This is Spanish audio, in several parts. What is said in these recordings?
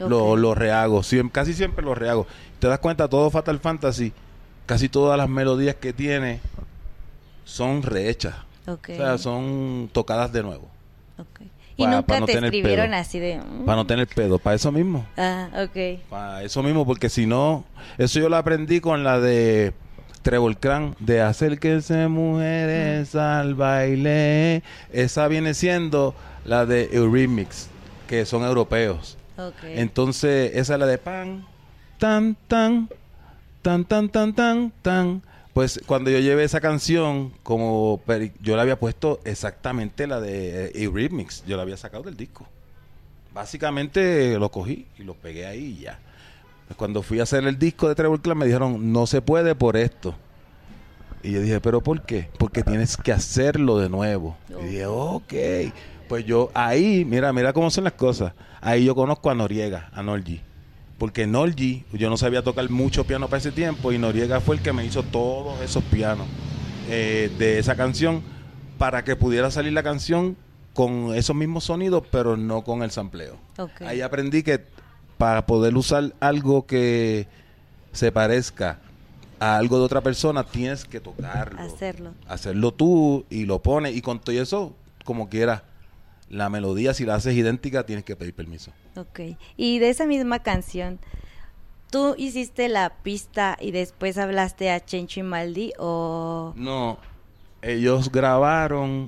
Lo rehago, casi siempre lo rehago. Te das cuenta, todo Fatal Fantasy, casi todas las melodías que tiene son rehechas. O sea, son tocadas de nuevo. Y nunca no te escribieron pedo. Así de... Para no tener pedo, para eso mismo. Para eso mismo, porque si no... Eso yo lo aprendí con la de Trevor Cran, de acérquense mujeres al baile. Esa viene siendo la de Eurythmics, que son europeos. Entonces, esa es la de pan, tan, tan, tan, tan, tan, tan, tan. Pues cuando yo llevé esa canción, yo le había puesto exactamente la de Eurythmics, yo la había sacado del disco. Básicamente lo cogí y lo pegué ahí y ya. Pues cuando fui a hacer el disco de Trevor Clan me dijeron, no se puede por esto. Y yo dije, ¿pero por qué? Porque tienes que hacerlo de nuevo. Y dije, ok. Pues yo ahí, mira cómo son las cosas. Ahí yo conozco a Noriega, a Norgi. Porque Norgi, yo no sabía tocar mucho piano para ese tiempo y Noriega fue el que me hizo todos esos pianos de esa canción para que pudiera salir la canción con esos mismos sonidos, pero no con el sampleo. Ahí aprendí que para poder usar algo que se parezca a algo de otra persona, tienes que tocarlo. Hacerlo tú y lo pones. Y con todo eso, como quieras, la melodía, si la haces idéntica, tienes que pedir permiso. Y de esa misma canción, ¿tú hiciste la pista y después hablaste a Chencho y Maldi o...? No, ellos grabaron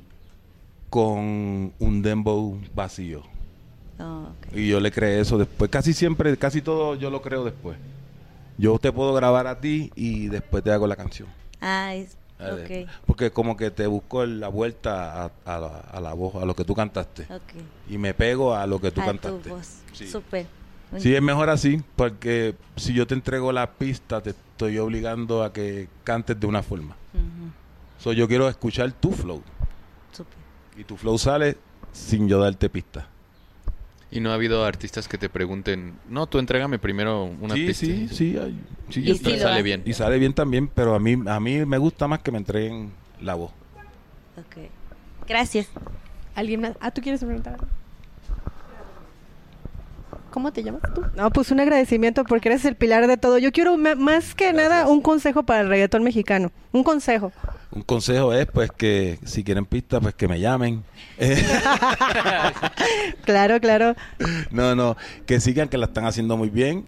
con un dembow vacío. Y yo le creé eso después. Casi todo yo lo creo después. Yo te puedo grabar a ti y después te hago la canción. Porque como que te busco la vuelta a la voz, a lo que tú cantaste. Y me pego a lo que tú cantaste. Tu voz. Súper. Sí, es mejor así, porque si yo te entrego la pista, te estoy obligando a que cantes de una forma. Yo quiero escuchar tu flow. Y tu flow sale sin yo darte pista. ¿Y no ha habido artistas que te pregunten, no, tú entrégame primero una pista? Sí. Y sale bien. Y sale bien también, pero a mí me gusta más que me entreguen la voz. Gracias. ¿Alguien más? ¿Tú quieres preguntar? ¿Cómo te llamas tú? No, pues un agradecimiento porque eres el pilar de todo. Yo quiero más que nada un consejo para el reggaetón mexicano. Un consejo. Un consejo es, pues, que si quieren pistas, pues que me llamen. Claro. No, que sigan, que la están haciendo muy bien.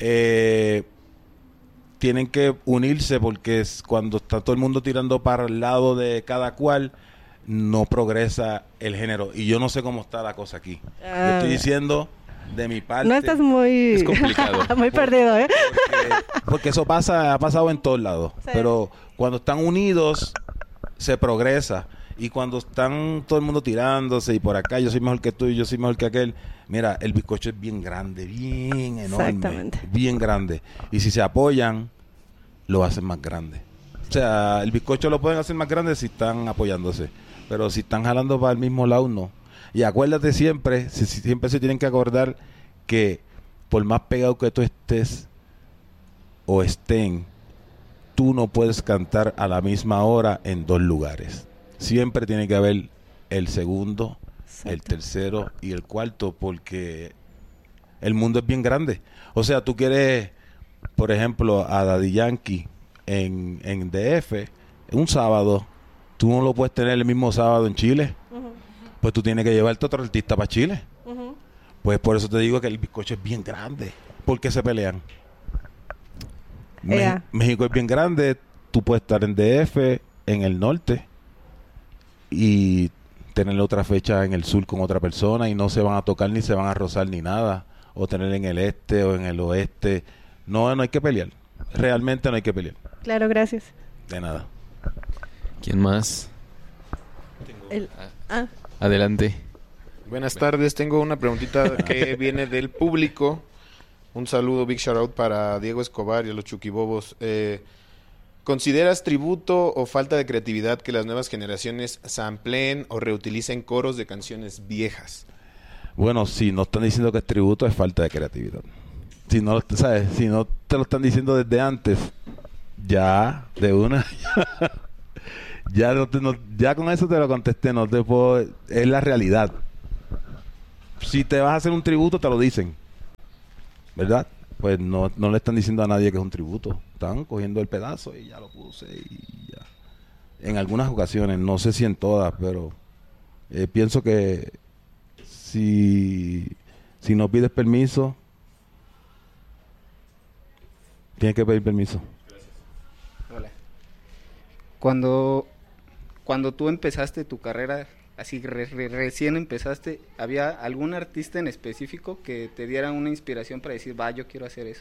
Tienen que unirse porque cuando está todo el mundo tirando para el lado de cada cual, no progresa el género. Y yo no sé cómo está la cosa aquí. Yo estoy diciendo de mi parte. No estás muy... Es complicado. Muy perdido, ¿eh? Porque eso ha pasado en todos lados. Sí. Pero cuando están unidos, se progresa. Y cuando están todo el mundo tirándose y por acá, yo soy mejor que tú y yo soy mejor que aquel. Mira, el bizcocho es bien grande, bien enorme. Bien grande. Y si se apoyan, lo hacen más grande. O sea, el bizcocho lo pueden hacer más grande si están apoyándose. Pero si están jalando para el mismo lado, no. Y acuérdate siempre se tienen que acordar que por más pegado que tú estés o estén, tú no puedes cantar a la misma hora en dos lugares. Siempre tiene que haber el segundo, el tercero y el cuarto, porque el mundo es bien grande. O sea, tú quieres, por ejemplo, a Daddy Yankee en DF, un sábado, tú no lo puedes tener el mismo sábado en Chile. Pues tú tienes que llevarte otro artista para Chile. Pues por eso te digo que el bizcocho es bien grande. ¿Por qué se pelean? México es bien grande. Tú puedes estar en DF, en el norte, y tener otra fecha en el sur con otra persona y no se van a tocar ni se van a rozar ni nada. O tener en el este o en el oeste. No hay que pelear. Realmente no hay que pelear. Claro, gracias. De nada. ¿Quién más? Adelante. Buenas tardes, tengo una preguntita que viene del público. Un saludo, big shout out para Diego Escobar y a los Chuquibobos. ¿Consideras tributo o falta de creatividad que las nuevas generaciones sampleen o reutilicen coros de canciones viejas? Bueno, si no están diciendo que es tributo, es falta de creatividad. Si no, ¿sabes? Si no te lo están diciendo desde antes, ya, de una... Ya con eso te lo contesté, no te puedo, es la realidad. Si te vas a hacer un tributo, te lo dicen. ¿verdad? Pues no le están diciendo a nadie que es un tributo. Están cogiendo el pedazo y ya lo puse y ya. En algunas ocasiones, no sé si en todas, pero pienso que si no pides permiso, tienes que pedir permiso. Hola. Cuando tú empezaste tu carrera, así recién empezaste, ¿había algún artista en específico que te diera una inspiración para decir, yo quiero hacer eso?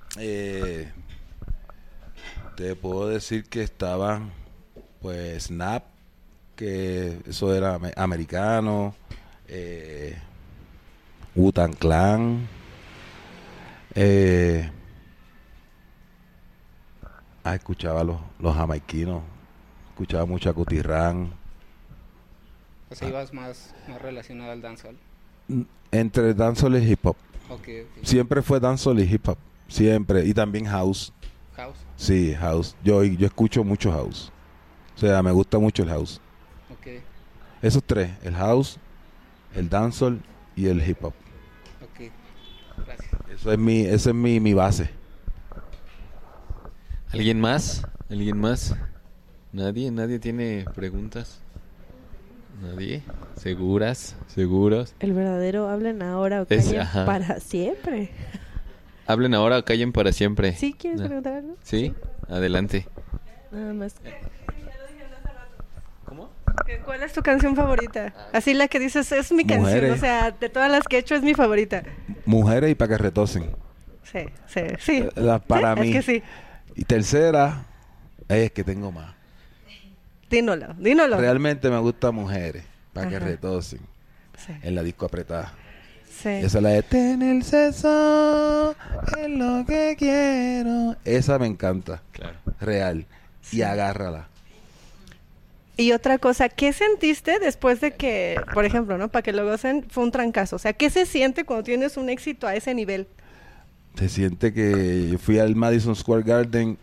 Te puedo decir que estaba, pues, Snap, que eso era americano, Wu-Tang Clan, escuchaba los jamaiquinos, escuchaba mucho a Cutirrán. O sea, ibas más relacionado al dancehall. Entre dancehall y hip hop. Okay. Siempre fue dancehall y hip hop, siempre, y también house. ¿House? Sí, house. Yo escucho mucho house. O sea, me gusta mucho el house. Okay. Esos tres, el house, el dancehall y el hip hop. Okay. Gracias. Esa es mi base. ¿Alguien más? ¿Alguien más? ¿Nadie tiene preguntas? ¿Nadie? ¿Seguras? ¿Seguros? El verdadero hablen ahora o callen para siempre. Hablen ahora o callen para siempre. ¿Sí quieres preguntar algo? ¿Sí? Adelante. Nada más. ¿Cómo? ¿Cuál es tu canción favorita? Así la que dices, es mi canción. Mujeres. O sea, de todas las que he hecho es mi favorita. Mujeres y para que retosen. Sí. Para mí. Es que sí. Y tercera, es que tengo más. Dínoslo. Realmente me gustan mujeres para que Ajá. retosen. Sí. En la disco apretada. Sí. Esa es la de tener sexo es lo que quiero. Esa me encanta. Claro. Real. Sí. Y agárrala. Y otra cosa, ¿qué sentiste después de que, por ejemplo, para que lo gocen, fue un trancazo? O sea, ¿qué se siente cuando tienes un éxito a ese nivel? Se siente que yo fui al Madison Square Garden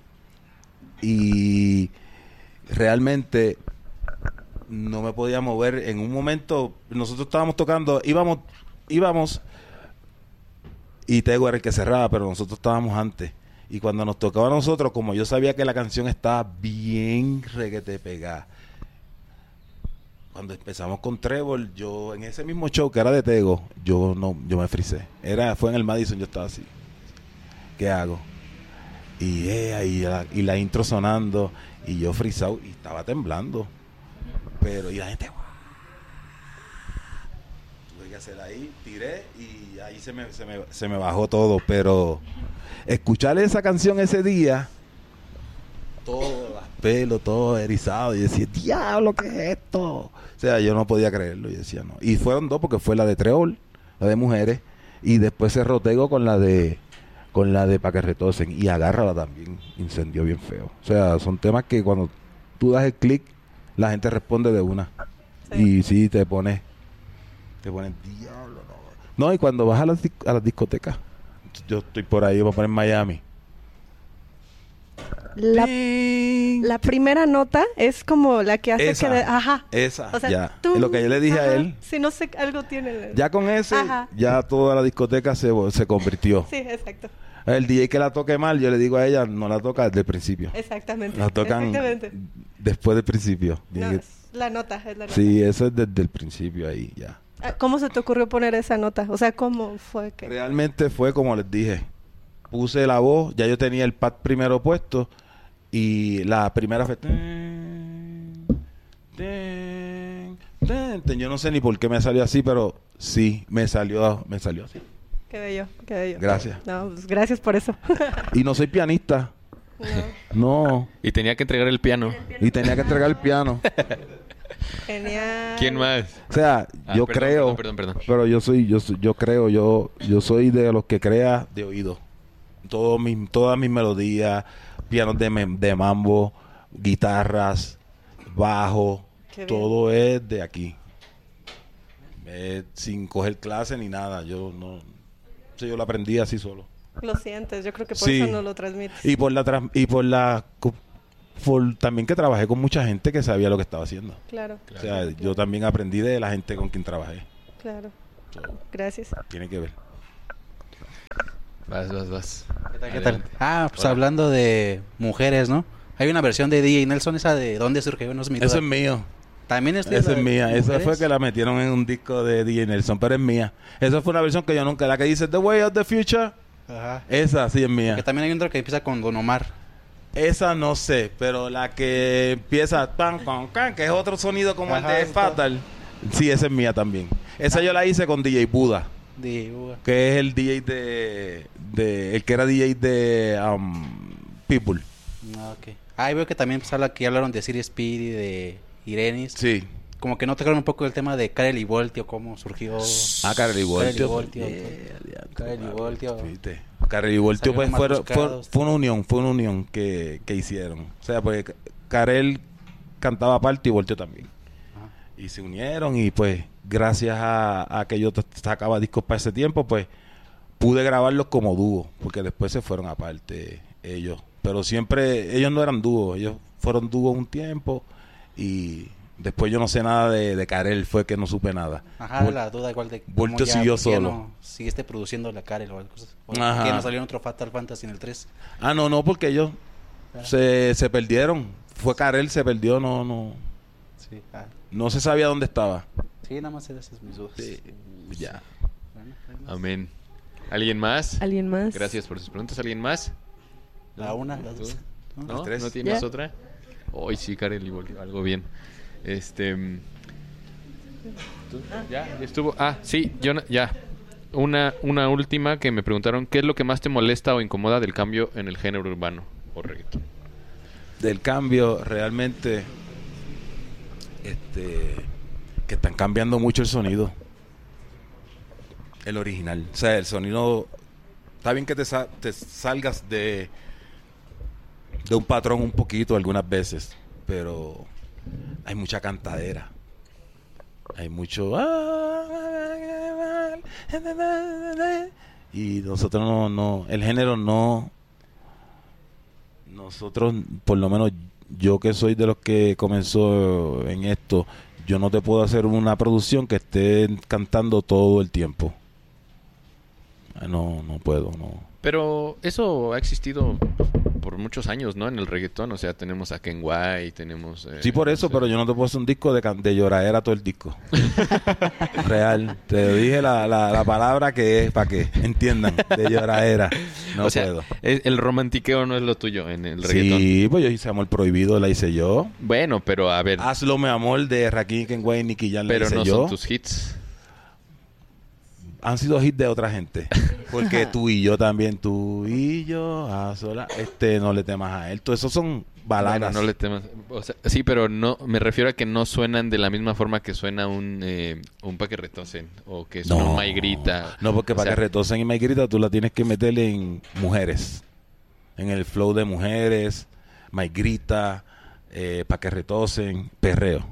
y realmente no me podía mover. En un momento, nosotros estábamos tocando, íbamos y Tego era el que cerraba, pero nosotros estábamos antes. Y cuando nos tocaba a nosotros, como yo sabía que la canción estaba bien reguete pegada, cuando empezamos con Trevor, yo en ese mismo show que era de Tego, yo me frisé. Fue en el Madison, yo estaba así. ¿Qué hago? Y la intro sonando y yo frisado y estaba temblando. Pero y la gente tuve que hacer ahí, tiré y ahí se me bajó todo. Pero escuchar esa canción ese día, todo las pelos, todo erizado, y decía, diablo, ¿qué es esto? O sea, yo no podía creerlo, y decía no. Y fueron dos, porque fue la de Trevor, la de mujeres, y después se Tego con la de Pa' que retosen, y agárrala también, incendió bien feo. O sea, son temas que cuando tú das el clic, la gente responde de una. Sí. Y sí, te pones diablo, no. No, y cuando vas a las discotecas, yo estoy por ahí, voy a poner Miami. La primera nota es como la que hace esa, que... Ajá. Esa, o sea, ya. Es lo que yo le dije a él. Si no sé, algo tiene... Ya con ese, ya toda la discoteca se convirtió. Sí, exacto. El DJ que la toque mal, yo le digo a ella, no la toca desde el principio. Exactamente. La tocan después del principio. No, es la nota. Sí, eso es desde el principio ahí, ya. ¿Cómo se te ocurrió poner esa nota? O sea, ¿cómo fue que...? Realmente fue como les dije. Puse la voz, ya yo tenía el pad primero puesto y la primera fue... Yo no sé ni por qué me salió así, pero sí, me salió así. Qué bello. Gracias. No, pues gracias por eso. Y no soy pianista. No. Y tenía que entregar el piano. Genial. ¿Quién más? O sea, yo creo... Perdón. Pero yo soy de los que crea de oído. Todas mis melodías, pianos de mambo, guitarras, bajo, todo es de aquí. Sin coger clase ni nada. Yo lo aprendí así solo. Lo sientes, yo creo que por eso no lo transmites. Y por también que trabajé con mucha gente que sabía lo que estaba haciendo. Claro. O sea, yo también aprendí de la gente con quien trabajé. Claro. Gracias. Tiene que ver. Vas. ¿Qué tal? Pues hola. Hablando de mujeres, ¿no? Hay una versión de DJ Nelson, esa de ¿dónde surgió? No es mi duda. Eso es mío. También es Esa es mía. Esa fue que la metieron en un disco de DJ Nelson, pero es mía. Esa fue una versión que yo nunca... La que dice The Way of the Future. Ajá. Esa sí es mía. Que también hay otra que empieza con Don Omar. Esa no sé, pero la que empieza tan, que es otro sonido como el de Fatal. Sí, esa es mía también. Esa yo la hice con DJ Buda. Que es el DJ de el que era DJ de Pitbull. Okay. Ahí veo que también aquí hablaron de Siri Speed y de Irenis. Sí. Como que no tocaron un poco el tema de Karel y Voltio, cómo surgió. Karel y Voltio. Karel y Voltio pues fue una unión que hicieron. O sea, pues Karel cantaba aparte y Voltio también. Y se unieron y pues gracias a que yo sacaba discos para ese tiempo, pues pude grabarlos como dúo, porque después se fueron aparte ellos. Pero siempre, ellos no eran dúos, ellos fueron dúos un tiempo y después yo no sé nada de Karel, fue que no supe nada. La duda igual de Voltio siguió solo. No siguiste produciendo la Karel o algo así. ¿Por qué no salió otro Fatal Fantasy en el 3? No, porque ellos se perdieron. Fue Karel, se perdió, no. Sí, no se sabía dónde estaba. Sí, nada más esas mis dudas. Sí, ya. Amén. ¿Alguien más? ¿Alguien más? Gracias por sus preguntas. ¿Alguien más? La dos. ¿No? ¿No tienes otra? Hoy sí, Karel, y volvió algo bien. ¿Ya estuvo? Sí, ya. Una última que me preguntaron, ¿qué es lo que más te molesta o incomoda del cambio en el género urbano o reggaetón? Del cambio, realmente, que están cambiando mucho el sonido. El original. O sea, el sonido... Está bien que te salgas de un patrón un poquito algunas veces, pero hay mucha cantadera. Hay mucho... Y nosotros no... El género no... Nosotros, por lo menos yo que soy de los que comenzó en esto, yo no te puedo hacer una producción que esté cantando todo el tiempo. No puedo, no. Pero eso ha existido por muchos años, ¿no? En el reggaetón, o sea, tenemos a Ken White, tenemos... sí, por eso, pero yo no te puedo hacer un disco de lloradera todo el disco. Real. Te dije la palabra que es para que entiendan, de lloradera. No o sea, puedo. El romantiqueo no es lo tuyo en el reggaetón. Sí, pues yo hice Amor Prohibido, la hice yo. Bueno, pero a ver... Hazlo, mi amor, de Rakim, Ken White, Nicky Jam, la hice yo. Pero no son tus hits. Han sido hits de otra gente. Porque tú y yo también, tú y yo, a sola, no le temas a él. Todo eso son baladas. Bueno, no le temas. O sea, sí, pero no, me refiero a que no suenan de la misma forma que suena un Pa' que retosen o que suena un May Grita. No, porque Pa' que retosen y May Grita tú la tienes que meterle en mujeres. En el flow de mujeres, May Grita, Pa' que retosen, perreo.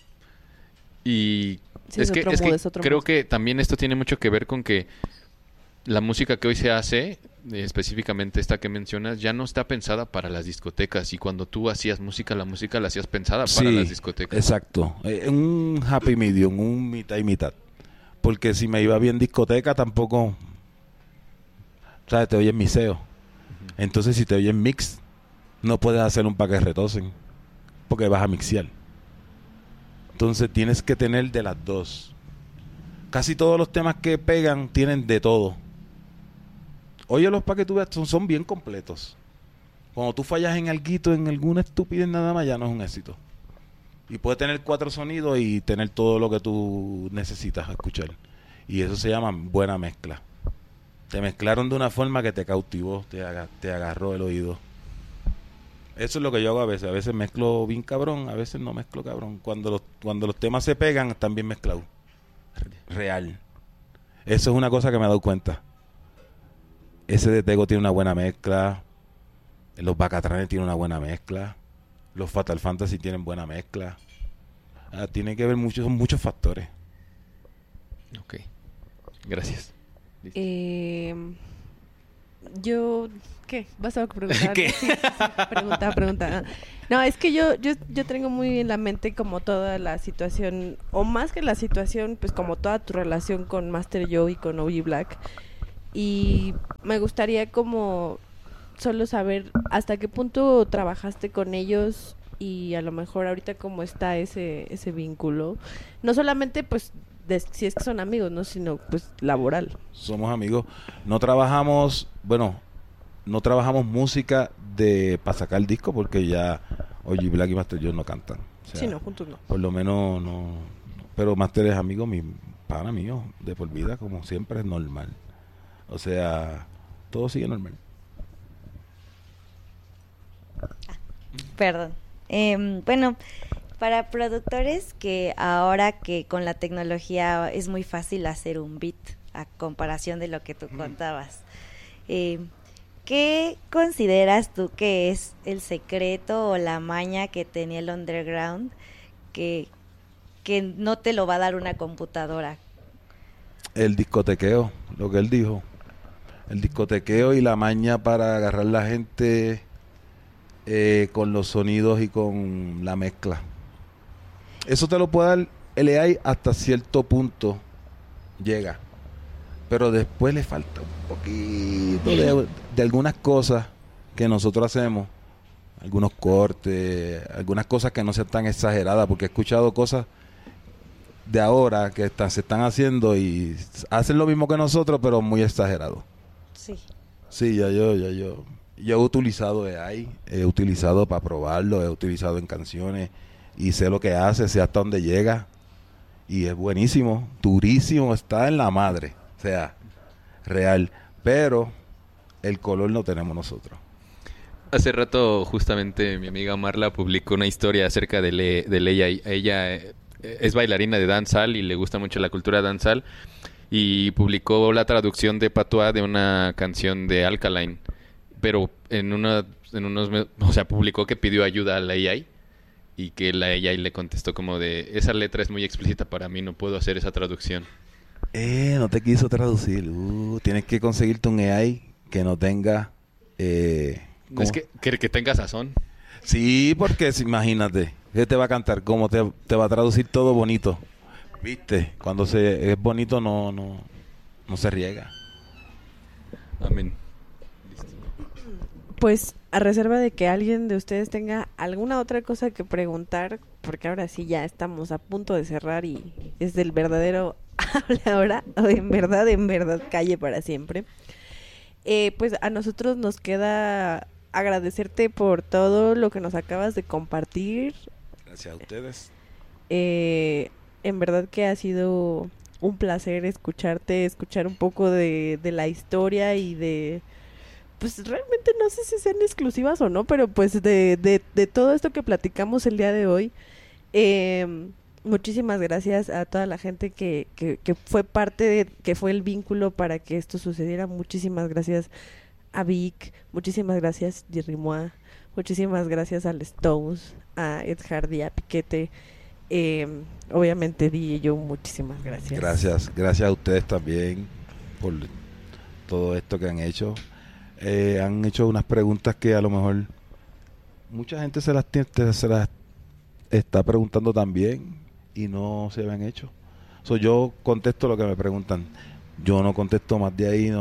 Y sí, es que creo que también esto tiene mucho que ver con que la música que hoy se hace, específicamente esta que mencionas, ya no está pensada para las discotecas. Y cuando tú hacías música, la música la hacías pensada para las discotecas. Exacto. Un happy medium, un mitad y mitad. Porque si me iba bien discoteca, tampoco... ¿Sabes? Te oyes miseo. Entonces, si te oyes mix, no puedes hacer un Pa' que retosen. Porque vas a mixear. Entonces tienes que tener de las dos. Casi todos los temas que pegan tienen de todo. Oye, los Pa' que tú veas son bien completos. Cuando tú fallas en alguito, en alguna estupidez nada más, ya no es un éxito. Y puedes tener 4 sonidos y tener todo lo que tú necesitas escuchar. Y eso se llama buena mezcla. Te mezclaron de una forma que te cautivó, te agarró el oído. Eso es lo que yo hago a veces. A veces mezclo bien cabrón, a veces no mezclo cabrón. Cuando los temas se pegan, están bien mezclados. Real. Eso es una cosa que me he dado cuenta. Ese de Tego tiene una buena mezcla. Los Bacatranes tienen una buena mezcla. Los Fatal Fantasy tienen buena mezcla. Tiene que ver son muchos factores. Ok. Gracias. Yo... ¿Qué? ¿Vas a preguntar? ¿Qué? Sí, pregunta. No, es que yo tengo muy en la mente como toda la situación, o más que la situación, pues como toda tu relación con Master Joe y con OG Black. y me gustaría como solo saber hasta qué punto trabajaste con ellos y a lo mejor ahorita cómo está ese vínculo, no solamente pues si es que son amigos, no, sino pues laboral. Somos amigos, no trabajamos música para sacar el disco porque ya Oye Black y Master Joe no cantan, o sea, sí, no, juntos no, por lo menos no, pero Master es amigo, mi pana mío de por vida, como siempre, es normal, o sea, todo sigue normal. Perdón. Bueno, para productores que ahora que con la tecnología es muy fácil hacer un beat a comparación de lo que tú contabas, ¿qué consideras tú que es el secreto o la maña que tenía el underground que no te lo va a dar una computadora? El discotequeo, lo que él dijo, el discotequeo y la maña para agarrar la gente con los sonidos y con la mezcla. Eso te lo puede dar el AI hasta cierto punto, llega, pero después le falta un poquito de algunas cosas que nosotros hacemos, algunos cortes, algunas cosas que no sean tan exageradas, porque he escuchado cosas de ahora que se están haciendo y hacen lo mismo que nosotros, pero muy exagerado. Sí, yo he utilizado AI, he utilizado para probarlo, he utilizado en canciones y sé lo que hace, sé hasta dónde llega y es buenísimo, durísimo, está en la madre, o sea, real, pero el color lo tenemos nosotros. Hace rato justamente mi amiga Marla publicó una historia acerca de ella. Ella es bailarina de dancehall y le gusta mucho la cultura dancehall y publicó la traducción de patuá de una canción de Alkaline. Pero publicó que pidió ayuda a la AI y que la AI le contestó como de, esa letra es muy explícita para mí, no puedo hacer esa traducción. No te quiso traducir. Tienes que conseguirte un AI que no tenga... es que tenga sazón. Sí, porque imagínate, ¿qué te va a cantar? ¿Cómo te va a traducir todo bonito? ¿Viste? Cuando es bonito no se riega. Amén. Pues a reserva de que alguien de ustedes tenga alguna otra cosa que preguntar, porque ahora sí ya estamos a punto de cerrar y es del verdadero habla ahora, o en verdad calle para siempre. Pues a nosotros nos queda agradecerte por todo lo que nos acabas de compartir. Gracias a ustedes. En verdad que ha sido un placer escuchar un poco de la historia y de... Pues realmente no sé si sean exclusivas o no, pero pues de todo esto que platicamos el día de hoy. Muchísimas gracias a toda la gente que fue parte que fue el vínculo para que esto sucediera. Muchísimas gracias a Vic, muchísimas gracias Jerry Moa, muchísimas gracias al Stones, a Ed Hardy, a Piquete, obviamente Di y yo, muchísimas gracias. Gracias a ustedes también por todo esto que han hecho. Han hecho unas preguntas que a lo mejor mucha gente se las está preguntando también y no se habían hecho. Yo contesto lo que me preguntan. Yo no contesto más de ahí,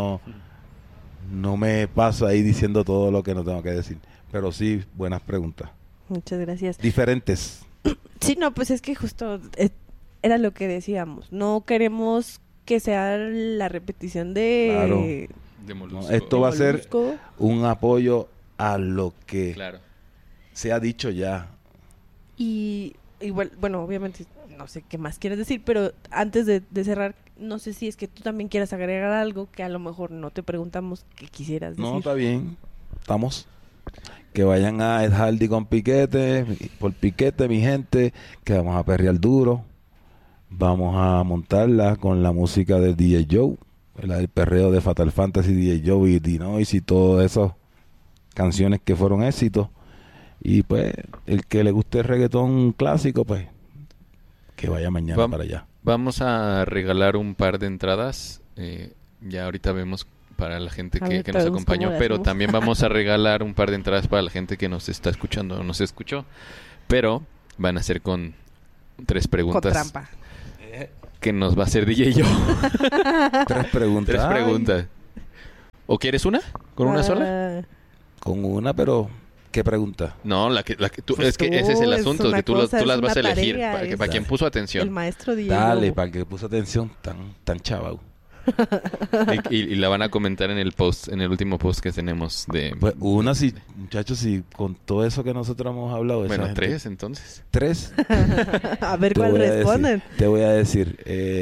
no me paso ahí diciendo todo lo que no tengo que decir. Pero sí, buenas preguntas. Muchas gracias. Diferentes. Sí, no, pues es que justo era lo que decíamos. No queremos que sea la repetición de... Claro. Esto va a ser un apoyo a lo que se ha dicho ya. Y bueno, obviamente no sé qué más quieres decir, pero antes de cerrar, no sé si es que tú también quieras agregar algo que a lo mejor no te preguntamos que quisieras decir. No, está bien, estamos. Que vayan a Ed Hardy con Piquete, por Piquete, mi gente, que vamos a perrear duro. Vamos a montarla con la música del DJ Joe. El perreo de Fatal Fantasy, DJ Joe y Dinois y todas esas canciones que fueron éxitos. Y pues, el que le guste el reggaetón clásico, pues, que vaya mañana para allá. Vamos a regalar un par de entradas. Ya ahorita vemos para la gente que nos acompañó, pero también vamos a regalar un par de entradas para la gente que nos está escuchando o nos escuchó. Pero van a ser con 3 preguntas. Con trampa. que nos va a hacer DJ Joe. 3 preguntas. 3 preguntas. ¿O quieres una? ¿Con una sola? Con una, pero ¿qué pregunta? No, la que tú, Pues es que ese es el asunto, que tú las vas a elegir tarea, para quien puso atención. El maestro Diego. Dale, para el que puso atención, tan chavau. Y la van a comentar en el post, en el último post que tenemos de... Pues una, sí, muchachos, si con todo eso que nosotros hemos hablado... Bueno, gente, 3 entonces. 3. A ver cuál responden. Te voy a decir.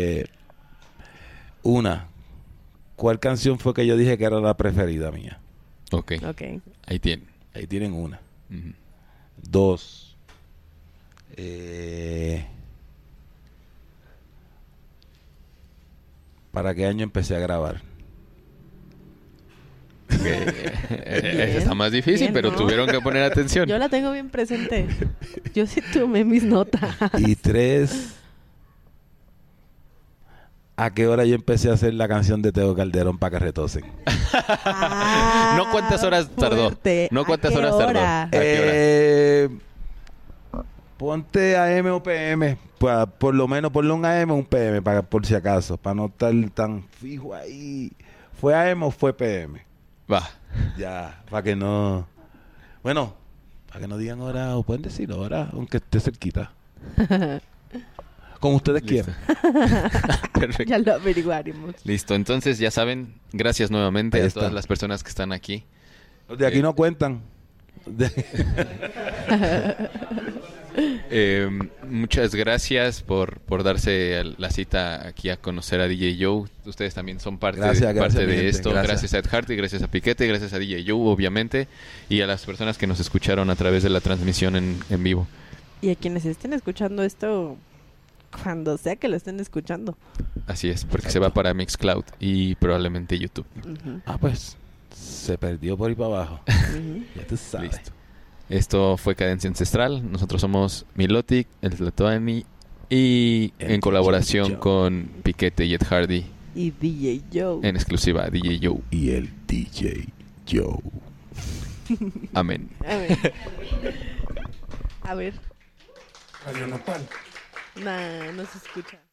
Una. ¿Cuál canción fue que yo dije que era la preferida mía? Ok. Ahí tienen. Ahí tienen una. Uh-huh. 2. ¿Para qué año empecé a grabar? Esa está más difícil, pero ¿no? tuvieron que poner atención. Yo la tengo bien presente. Yo sí tomé mis notas. Y 3. ¿A qué hora yo empecé a hacer la canción de Teo Calderón para que retosen? No cuántas horas tardó. Fuerte. No cuántas ¿A qué horas hora? tardó. ¿A qué Ponte AM o PM. Por lo menos ponle un AM o un PM, por si acaso. Para no estar tan fijo ahí. ¿Fue AM o fue PM? Va. Ya, para que no... Bueno, para que no digan hora, o pueden decir hora, aunque esté cerquita. Como ustedes quieran. Perfecto. Ya lo averiguaremos. Listo, entonces ya saben, gracias nuevamente Ahí a está. todas las personas que están aquí. Los de aquí no cuentan. Muchas gracias por darse la cita aquí a conocer a DJ Joe. Ustedes también son parte Gracias, de mi gente. esto. Gracias a Ed Hardy, gracias a Piquete, gracias a DJ Joe, obviamente, y a las personas que nos escucharon a través de la transmisión en vivo. Y a quienes estén escuchando esto, cuando sea que lo estén escuchando. Así es, porque se va para Mixcloud y probablemente YouTube. Uh-huh. Pues se perdió por ahí para abajo. Uh-huh. Ya tú sabes. Listo. Esto fue Cadencia Ancestral. Nosotros somos Milotic, el Tlatoani y en colaboración Joe. con Piquete y Ed Hardy Y DJ Joe. en exclusiva DJ Joe. Y el DJ Joe. Amén. A ver. A ver. Radio Nopal. Nah, no se escucha.